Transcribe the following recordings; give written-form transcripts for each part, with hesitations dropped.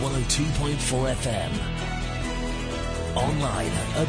102.4 FM. Online at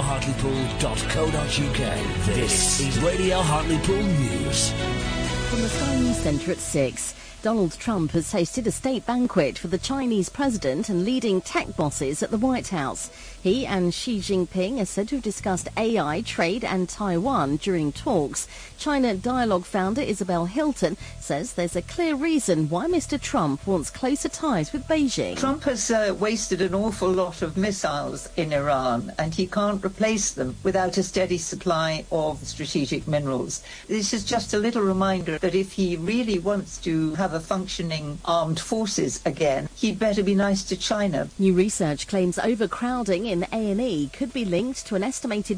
radiohartlepool.co.uk. This is Radio Hartlepool News. From the Sky News Centre at 6. Donald Trump has hosted a state banquet for the Chinese president and leading tech bosses at the White House. He and Xi Jinping are said to have discussed AI, trade and Taiwan during talks. China Dialogue founder Isabel Hilton says there's a clear reason why Mr. Trump wants closer ties with Beijing. Trump has wasted an awful lot of missiles in Iran, and he can't replace them without a steady supply of strategic minerals. This is just a little reminder that if he really wants to have a functioning armed forces again, he'd better be nice to China. New research claims overcrowding in A&E could be linked to an estimated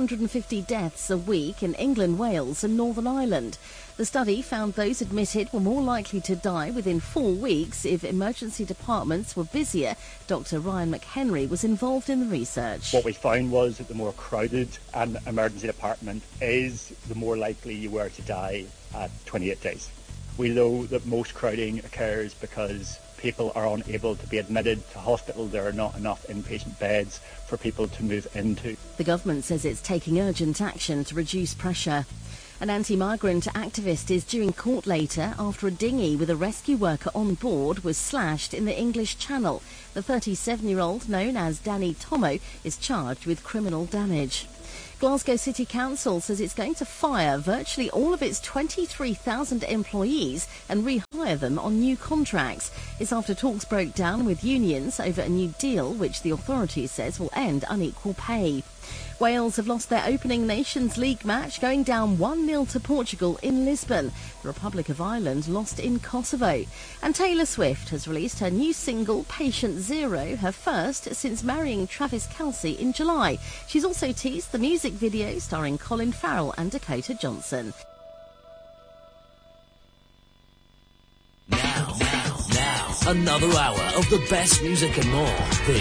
550 deaths a week in England, Wales and Northern Ireland. The study found those admitted were more likely to die within 4 weeks if emergency departments were busier. Dr. Ryan McHenry was involved in the research. What we found was that the more crowded an emergency department is, the more likely you were to die at 28 days. We know that most crowding occurs because people are unable to be admitted to hospital. There are not enough inpatient beds for people to move into. The government says it's taking urgent action to reduce pressure. An anti-migrant activist is due in court later after a dinghy with a rescue worker on board was slashed in the English Channel. The 37-year-old, known as Danny Tomo, is charged with criminal damage. Glasgow City Council says it's going to fire virtually all of its 23,000 employees and rehire them on new contracts. It's after talks broke down with unions over a new deal which the authority says will end unequal pay. Wales have lost their opening Nations League match, going down 1-0 to Portugal in Lisbon. The Republic of Ireland lost in Kosovo. And Taylor Swift has released her new single, Patient Zero, her first since marrying Travis Kelce in July. She's also teased the music video starring Colin Farrell and Dakota Johnson. Now, another hour of the best music and more.